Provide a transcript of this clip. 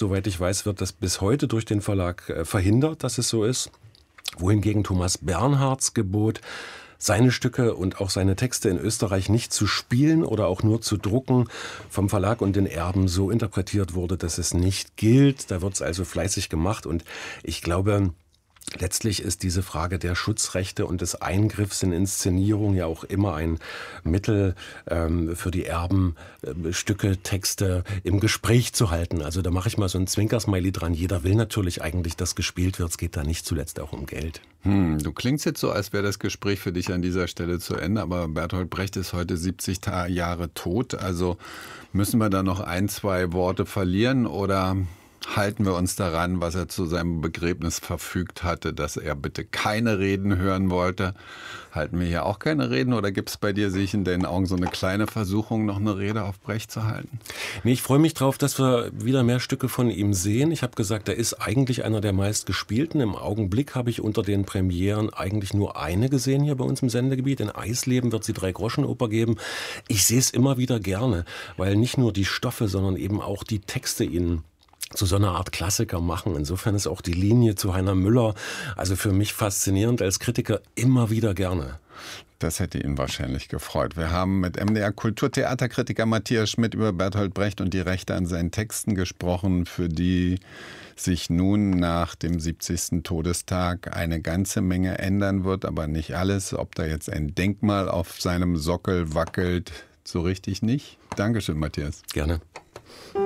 Soweit ich weiß, wird das bis heute durch den Verlag verhindert, dass es so ist. Wohingegen Thomas Bernhards Gebot, seine Stücke und auch seine Texte in Österreich nicht zu spielen oder auch nur zu drucken, vom Verlag und den Erben so interpretiert wurde, dass es nicht gilt. Da wird es also fleißig gemacht und ich glaube, letztlich ist diese Frage der Schutzrechte und des Eingriffs in Inszenierung ja auch immer ein Mittel für die Erben, Stücke, Texte im Gespräch zu halten. Also da mache ich mal so ein Zwinkersmiley dran. Jeder will natürlich eigentlich, dass gespielt wird. Es geht da nicht zuletzt auch um Geld. Du klingst jetzt so, als wäre das Gespräch für dich an dieser Stelle zu Ende, aber Bertolt Brecht ist heute 70 Jahre tot. Also müssen wir da noch ein, zwei Worte verlieren oder halten wir uns daran, was er zu seinem Begräbnis verfügt hatte, dass er bitte keine Reden hören wollte? Halten wir hier auch keine Reden oder gibt es bei dir, sehe ich in deinen Augen, so eine kleine Versuchung, noch eine Rede auf Brecht zu halten? Nee, ich freue mich drauf, dass wir wieder mehr Stücke von ihm sehen. Ich habe gesagt, er ist eigentlich einer der meistgespielten. Im Augenblick habe ich unter den Premieren eigentlich nur eine gesehen hier bei uns im Sendegebiet. In Eisleben wird sie 3-Groschen-Oper geben. Ich sehe es immer wieder gerne, weil nicht nur die Stoffe, sondern eben auch die Texte ihn zu so einer Art Klassiker machen. Insofern ist auch die Linie zu Heiner Müller, also für mich faszinierend als Kritiker, immer wieder gerne. Das hätte ihn wahrscheinlich gefreut. Wir haben mit MDR-Kulturtheaterkritiker Matthias Schmidt über Bertolt Brecht und die Rechte an seinen Texten gesprochen, für die sich nun nach dem 70. Todestag eine ganze Menge ändern wird, aber nicht alles. Ob da jetzt ein Denkmal auf seinem Sockel wackelt, so richtig nicht. Dankeschön, Matthias. Gerne.